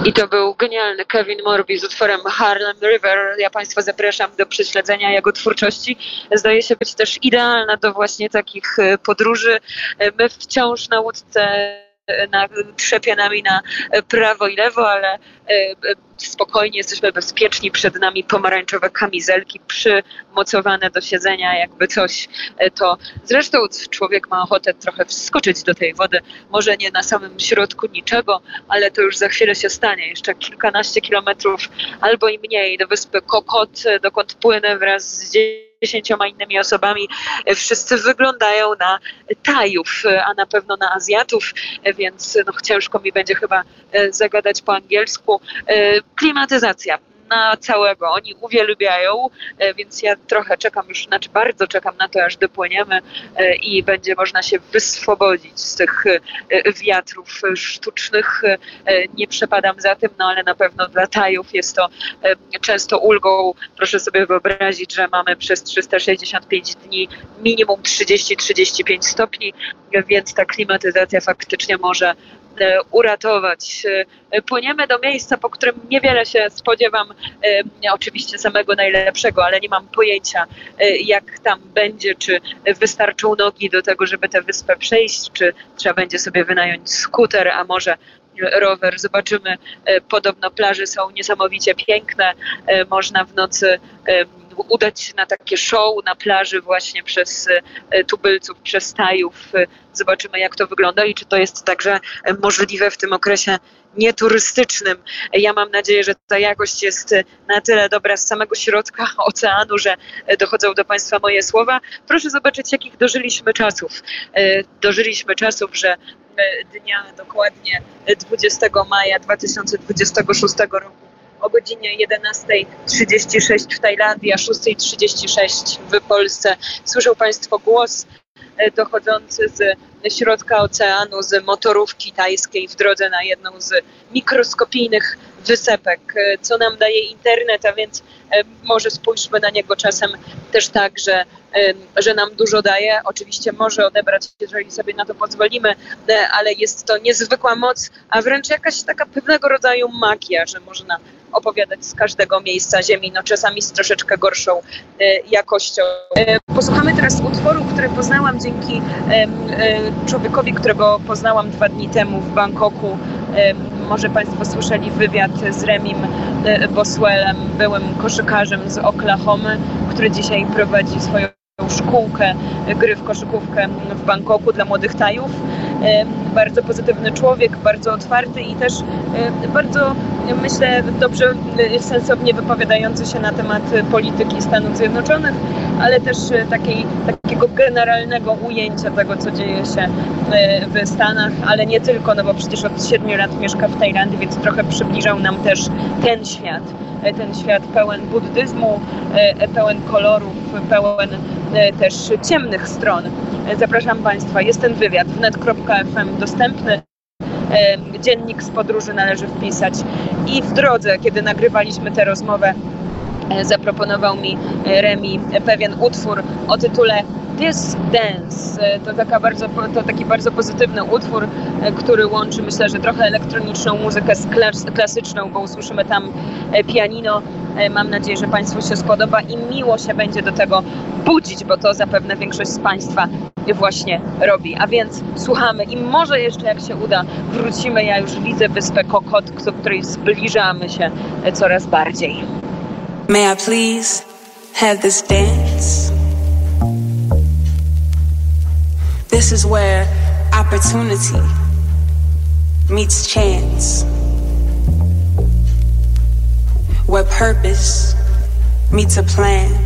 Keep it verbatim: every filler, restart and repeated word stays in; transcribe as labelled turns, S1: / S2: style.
S1: I to był genialny Kevin Morby z utworem Harlem River. Ja Państwa zapraszam do prześledzenia jego twórczości. Zdaje się być też idealna do właśnie takich podróży. My wciąż na łódce na, trzepie nami na prawo i lewo, ale spokojnie jesteśmy bezpieczni. Przed nami pomarańczowe kamizelki przymocowane do siedzenia, jakby coś to... Zresztą człowiek ma ochotę trochę wskoczyć do tej wody, może nie na samym środku niczego, ale to już za chwilę się stanie. Jeszcze kilkanaście kilometrów albo i mniej do wyspy Kokot, dokąd płynę wraz z dziesięcioma innymi osobami. Wszyscy wyglądają na Tajów, a na pewno na Azjatów, więc no, ciężko mi będzie chyba zagadać po angielsku. Klimatyzacja na całego. Oni uwielbiają, więc ja trochę czekam już, znaczy bardzo czekam na to, aż dopłyniemy i będzie można się wyswobodzić z tych wiatrów sztucznych. Nie przepadam za tym, no ale na pewno dla Tajów jest to często ulgą. Proszę sobie wyobrazić, że mamy przez trzysta sześćdziesiąt pięć dni minimum trzydzieści do trzydziestu pięciu stopni, więc ta klimatyzacja faktycznie może uratować. Płyniemy do miejsca, po którym niewiele się spodziewam, oczywiście samego najlepszego, ale nie mam pojęcia, jak tam będzie, czy wystarczą nogi do tego, żeby tę wyspę przejść, czy trzeba będzie sobie wynająć skuter, a może rower. Zobaczymy. Podobno plaże są niesamowicie piękne. Można w nocy udać się na takie show na plaży właśnie przez tubylców, przez Tajów. Zobaczymy, jak to wygląda i czy to jest także możliwe w tym okresie nieturystycznym. Ja mam nadzieję, że ta jakość jest na tyle dobra z samego środka oceanu, że dochodzą do Państwa moje słowa. Proszę zobaczyć, jakich dożyliśmy czasów. Dożyliśmy czasów, że dnia dokładnie dwudziestego maja dwa tysiące dwudziestego szóstego roku o godzinie jedenasta trzydzieści sześć w Tajlandii, a szósta trzydzieści sześć w Polsce. Słyszą Państwo głos dochodzący z środka oceanu, z motorówki tajskiej w drodze na jedną z mikroskopijnych wysepek, co nam daje internet, a więc może spójrzmy na niego czasem też tak, że, że nam dużo daje. Oczywiście może odebrać, jeżeli sobie na to pozwolimy, ale jest to niezwykła moc, a wręcz jakaś taka pewnego rodzaju magia, że można opowiadać z każdego miejsca Ziemi, no czasami z troszeczkę gorszą jakością. Posłuchamy teraz utworu, który poznałam dzięki człowiekowi, którego poznałam dwa dni temu w Bangkoku. Może Państwo słyszeli wywiad z Remim Boswellem, byłym koszykarzem z Oklahomy, który dzisiaj prowadzi swoją szkółkę gry w koszykówkę w Bangkoku dla młodych Tajów. Bardzo pozytywny człowiek, bardzo otwarty i też bardzo, myślę, dobrze, sensownie wypowiadający się na temat polityki Stanów Zjednoczonych, ale też takiej, takiego generalnego ujęcia tego, co dzieje się w Stanach, ale nie tylko, no bo przecież od siedmiu lat mieszka w Tajlandii, więc trochę przybliżał nam też ten świat. Ten świat pełen buddyzmu, pełen kolorów, pełen też ciemnych stron. Zapraszam Państwa, jest ten wywiad w net kropka f m dostępny. Dziennik z podróży należy wpisać. I w drodze, kiedy nagrywaliśmy tę rozmowę, zaproponował mi Remi pewien utwór o tytule This Dance. To, taka bardzo, to taki bardzo pozytywny utwór, który łączy, myślę, że trochę elektroniczną muzykę z klas- klasyczną, bo usłyszymy tam pianino. Mam nadzieję, że Państwu się spodoba i miło się będzie do tego budzić, bo to zapewne większość z Państwa właśnie robi. A więc słuchamy i może jeszcze jak się uda, wrócimy. Ja już widzę wyspę Kokot, do której zbliżamy się coraz bardziej.
S2: May I please have this dance? This is where opportunity meets chance, where purpose meets a plan.